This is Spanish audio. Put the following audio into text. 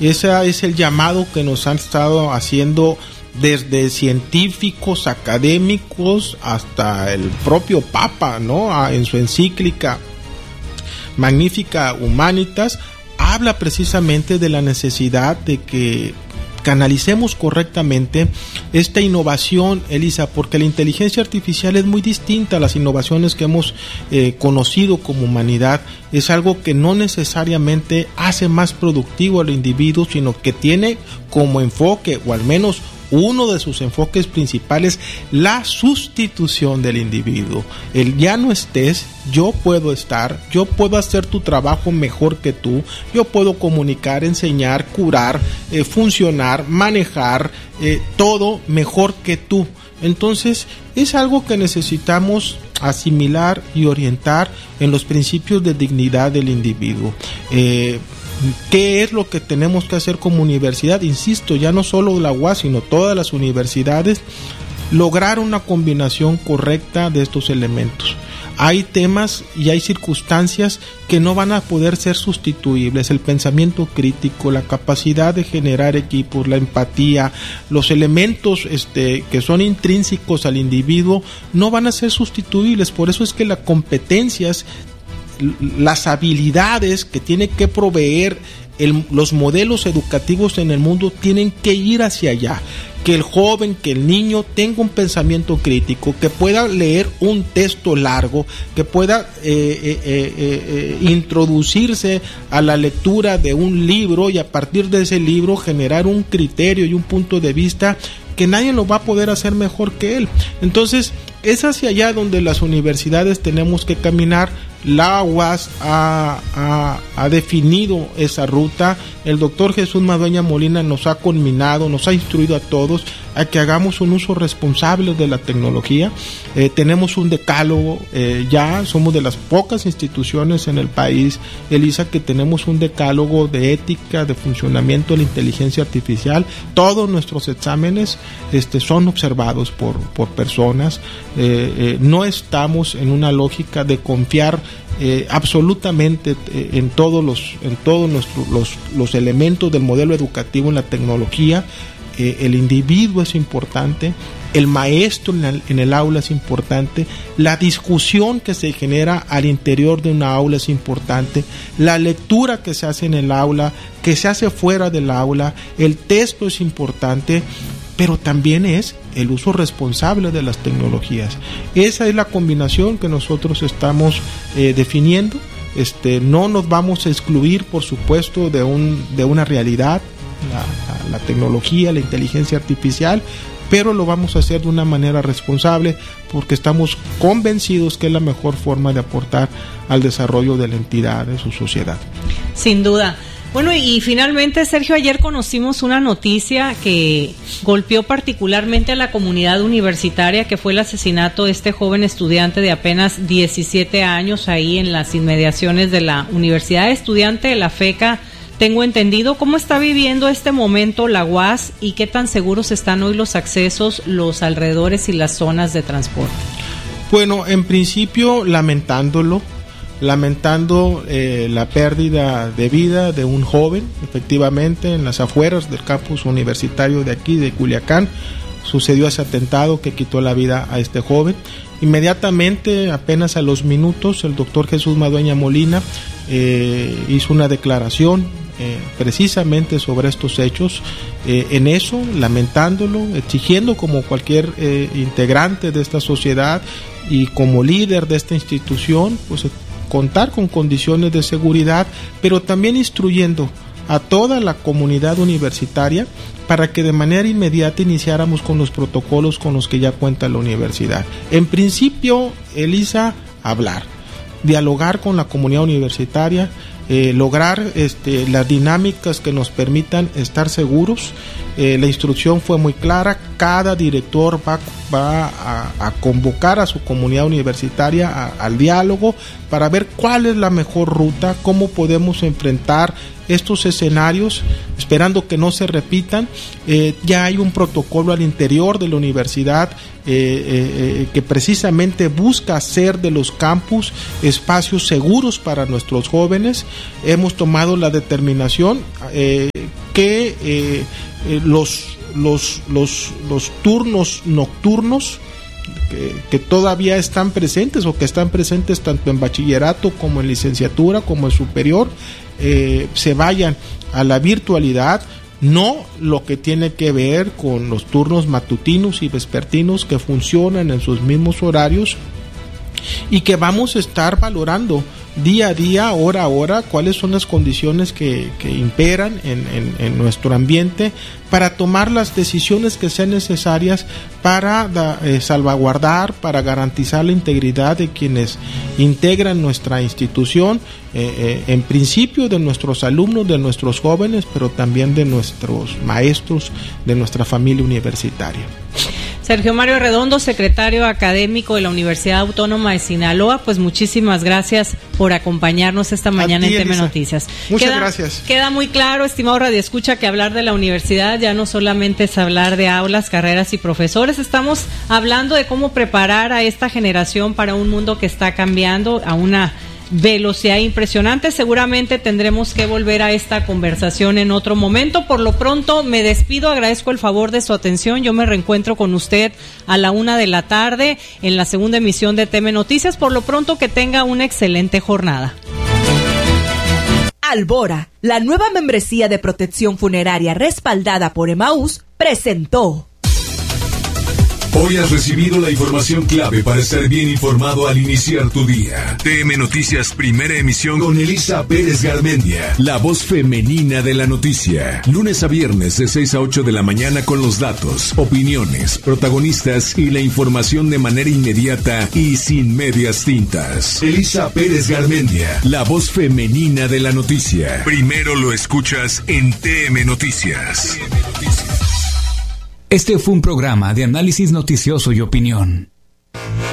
Ese es el llamado que nos han estado haciendo desde científicos, académicos, hasta el propio Papa, ¿no? En su encíclica Magnificat Humanitas, habla precisamente de la necesidad de que canalicemos correctamente esta innovación, Elisa, porque la inteligencia artificial es muy distinta a las innovaciones que hemos conocido como humanidad. Es algo que no necesariamente hace más productivo al individuo, sino que tiene como enfoque, o al menos uno de sus enfoques principales, la sustitución del individuo. El ya no estés, yo puedo estar, yo puedo hacer tu trabajo mejor que tú, yo puedo comunicar, enseñar, curar, funcionar, manejar, todo mejor que tú. Entonces es algo que necesitamos asimilar y orientar en los principios de dignidad del individuo. ¿Qué es lo que tenemos que hacer como universidad? Insisto, ya no solo la UAS, sino todas las universidades, lograr una combinación correcta de estos elementos. Hay temas y hay circunstancias que no van a poder ser sustituibles. El pensamiento crítico, la capacidad de generar equipos, la empatía, los elementos que son intrínsecos al individuo no van a ser sustituibles. Por eso es que las competencias, las habilidades que tiene que proveer los modelos educativos en el mundo tienen que ir hacia allá. Que el joven, que el niño tenga un pensamiento crítico, que pueda leer un texto largo, que pueda introducirse a la lectura de un libro y a partir de ese libro generar un criterio y un punto de vista que nadie lo va a poder hacer mejor que él. Entonces es hacia allá donde las universidades tenemos que caminar. La UAS ha definido esa ruta. El doctor Jesús Madueña Molina nos ha conminado, nos ha instruido a todos a que hagamos un uso responsable de la tecnología. Tenemos un decálogo, ya somos de las pocas instituciones en el país, Elisa, que tenemos un decálogo de ética, de funcionamiento de la inteligencia artificial. Todos nuestros exámenes son observados por personas. No estamos en una lógica de confiar absolutamente en todos los elementos del modelo educativo en la tecnología. El individuo es importante, el maestro en el aula es importante, la discusión que se genera al interior de una aula es importante, la lectura que se hace en el aula, que se hace fuera del aula, el texto es importante, pero también es el uso responsable de las tecnologías. Esa es la combinación que nosotros estamos definiendo. No nos vamos a excluir, por supuesto, de una realidad, la tecnología, la inteligencia artificial, pero lo vamos a hacer de una manera responsable porque estamos convencidos que es la mejor forma de aportar al desarrollo de la entidad, de su sociedad. Sin duda. Bueno, y finalmente, Sergio, ayer conocimos una noticia que golpeó particularmente a la comunidad universitaria, que fue el asesinato de este joven estudiante de apenas 17 años ahí en las inmediaciones de la Universidad, estudiante de la FECA, tengo entendido. ¿Cómo está viviendo este momento la UAS y qué tan seguros están hoy los accesos, los alrededores y las zonas de transporte? Bueno, en principio lamentando la pérdida de vida de un joven, efectivamente, en las afueras del campus universitario de aquí, de Culiacán, sucedió ese atentado que quitó la vida a este joven. Inmediatamente, apenas a los minutos, el doctor Jesús Madueña Molina hizo una declaración precisamente sobre estos hechos, en eso, lamentándolo, exigiendo como cualquier integrante de esta sociedad y como líder de esta institución, pues contar con condiciones de seguridad, pero también instruyendo a toda la comunidad universitaria para que de manera inmediata iniciáramos con los protocolos con los que ya cuenta la universidad. En principio, Elisa, dialogar con la comunidad universitaria, lograr las dinámicas que nos permitan estar seguros. La instrucción fue muy clara, cada director va a convocar a su comunidad universitaria al diálogo para ver cuál es la mejor ruta, cómo podemos enfrentar estos escenarios, esperando que no se repitan. Ya hay un protocolo al interior de la universidad que precisamente busca hacer de los campus espacios seguros para nuestros jóvenes. Hemos tomado la determinación que los turnos nocturnos que todavía están presentes o que están presentes tanto en bachillerato como en licenciatura como en superior se vayan a la virtualidad, no lo que tiene que ver con los turnos matutinos y vespertinos que funcionan en sus mismos horarios, y que vamos a estar valorando día a día, hora a hora, cuáles son las condiciones que imperan en nuestro ambiente para tomar las decisiones que sean necesarias para salvaguardar, para garantizar la integridad de quienes integran nuestra institución, en principio de nuestros alumnos, de nuestros jóvenes, pero también de nuestros maestros, de nuestra familia universitaria. Sergio Mario Redondo, secretario académico de la Universidad Autónoma de Sinaloa, pues muchísimas gracias por acompañarnos esta mañana en TM Noticias. Muchas gracias. Queda muy claro, estimado radioescucha, que hablar de la universidad ya no solamente es hablar de aulas, carreras y profesores, estamos hablando de cómo preparar a esta generación para un mundo que está cambiando a una velocidad impresionante. Seguramente tendremos que volver a esta conversación en otro momento. Por lo pronto me despido, agradezco el favor de su atención. Yo me reencuentro con usted a la 1:00 p.m. en la segunda emisión de TM Noticias. Por lo pronto, que tenga una excelente jornada. Albora, la nueva membresía de protección funeraria respaldada por Emaús, presentó. Hoy has recibido la información clave para estar bien informado al iniciar tu día. TM Noticias, primera emisión con Elisa Pérez Garmendia, la voz femenina de la noticia. Lunes a viernes de 6 a 8 de la mañana con los datos, opiniones, protagonistas y la información de manera inmediata y sin medias tintas. Elisa Pérez Garmendia, la voz femenina de la noticia. Primero lo escuchas en TM Noticias. Este fue un programa de análisis noticioso y opinión.